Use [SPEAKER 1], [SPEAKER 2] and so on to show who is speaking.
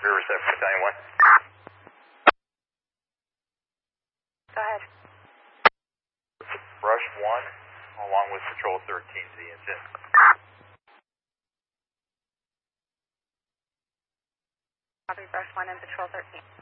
[SPEAKER 1] Riverside Battalion 1.
[SPEAKER 2] Go ahead.
[SPEAKER 1] Brush 1 along with Patrol 13 to the engine.
[SPEAKER 2] Copy, Brush 1 and Patrol 13.